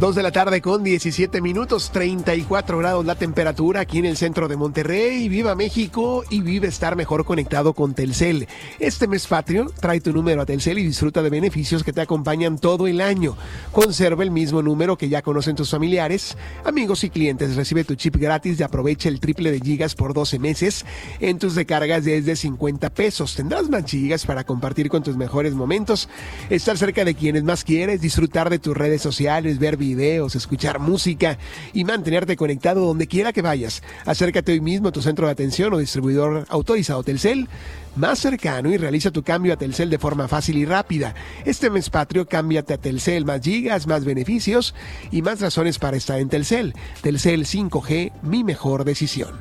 2 de la tarde con 17 minutos, 34 grados la temperatura aquí en el centro de Monterrey. Viva México y vive estar mejor conectado con Telcel. Este mes patrio, trae tu número a Telcel y disfruta de beneficios que te acompañan todo el año. Conserva el mismo número que ya conocen tus familiares, amigos y clientes. Recibe tu chip gratis y aprovecha el triple de gigas por 12 meses en tus recargas desde 50 pesos. Tendrás más gigas para compartir con tus mejores momentos, estar cerca de quienes más quieres, disfrutar de tus redes sociales, ver videos, escuchar música y mantenerte conectado donde quiera que vayas. Acércate hoy mismo a tu centro de atención o distribuidor autorizado Telcel más cercano y realiza tu cambio a Telcel de forma fácil y rápida. Este mes patrio, cámbiate a Telcel, más gigas, más beneficios y más razones para estar en Telcel. Telcel 5G, mi mejor decisión.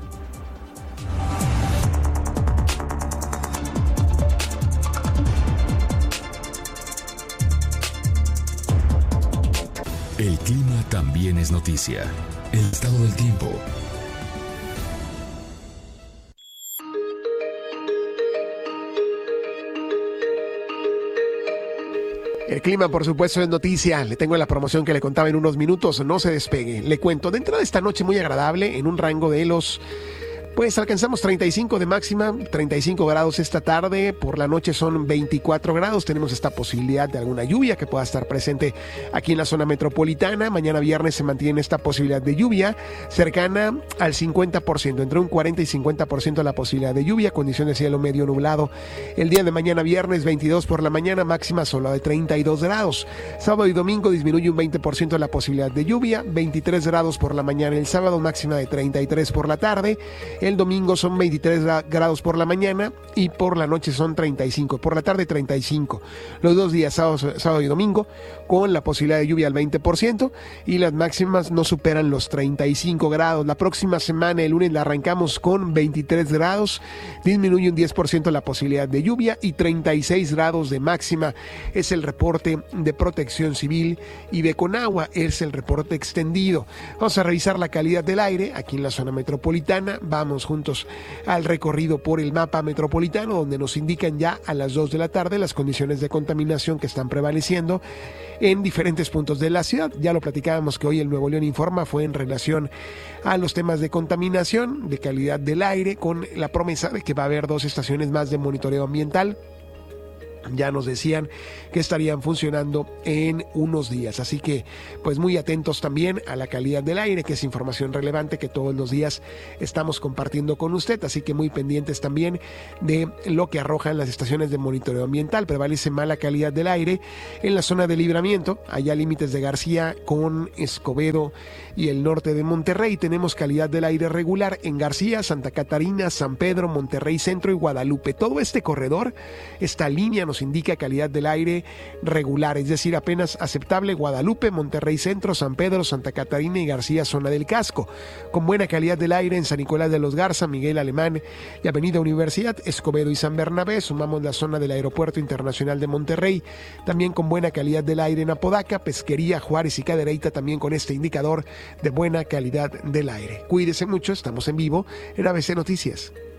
El clima también es noticia. El estado del tiempo. El clima, por supuesto, es noticia. Le tengo la promoción que le contaba en unos minutos. No se despegue. Le cuento, dentro de esta noche muy agradable, en un rango de los... Pues alcanzamos 35 de máxima, 35 grados esta tarde, por la noche son 24 grados, tenemos esta posibilidad de alguna lluvia que pueda estar presente aquí en la zona metropolitana. Mañana viernes se mantiene esta posibilidad de lluvia cercana al 50%, entre un 40 y 50% la posibilidad de lluvia, condición de cielo medio nublado. El día de mañana viernes 22 por la mañana, máxima solo de 32 grados. Sábado y domingo disminuye un 20% la posibilidad de lluvia, 23 grados por la mañana el sábado, máxima de 33 por la tarde. El domingo son 23 grados por la mañana y por la noche son 35, por la tarde 35. Los dos días, sábado y domingo, con la posibilidad de lluvia al 20% y las máximas no superan los 35 grados. La próxima semana, el lunes, la arrancamos con 23 grados, disminuye un 10% la posibilidad de lluvia y 36 grados de máxima. Es el reporte de Protección Civil y de Conagua, es el reporte extendido. Vamos a revisar la calidad del aire aquí en la zona metropolitana. Vamos juntos al recorrido por el mapa metropolitano, donde nos indican ya a las 2 de la tarde las condiciones de contaminación que están prevaleciendo en diferentes puntos de la ciudad. Ya lo platicábamos que hoy el Nuevo León Informa fue en relación a los temas de contaminación, de calidad del aire, con la promesa de que va a haber 2 estaciones más de monitoreo ambiental. Ya nos decían que estarían funcionando en unos días, así que pues muy atentos también a la calidad del aire, que es información relevante que todos los días estamos compartiendo con usted, así que muy pendientes también de lo que arrojan las estaciones de monitoreo ambiental. Prevalece mala calidad del aire en la zona de Libramiento, allá límites de García con Escobedo y el norte de Monterrey. Tenemos calidad del aire regular en García, Santa Catarina, San Pedro, Monterrey Centro y Guadalupe. Todo este corredor, esta línea nos indica calidad del aire regular, es decir, apenas aceptable. Guadalupe, Monterrey Centro, San Pedro, Santa Catarina y García, zona del casco. Con buena calidad del aire en San Nicolás de los Garza, Miguel Alemán y Avenida Universidad, Escobedo y San Bernabé. Sumamos la zona del Aeropuerto Internacional de Monterrey, también con buena calidad del aire en Apodaca, Pesquería, Juárez y Cadereyta, también con este indicador de buena calidad del aire. Cuídese mucho, estamos en vivo en ABC Noticias.